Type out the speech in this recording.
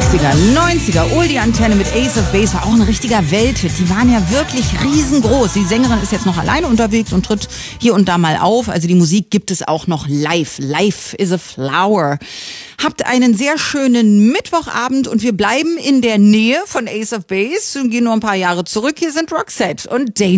80er, 90er, Oldie-Antenne mit Ace of Base war auch ein richtiger Welthit. Die waren ja wirklich riesengroß. Die Sängerin ist jetzt noch alleine unterwegs und tritt hier und da mal auf. Also die Musik gibt es auch noch live. Life is a flower. Habt einen sehr schönen Mittwochabend und wir bleiben in der Nähe von Ace of Base und gehen nur ein paar Jahre zurück. Hier sind Roxette und Dana.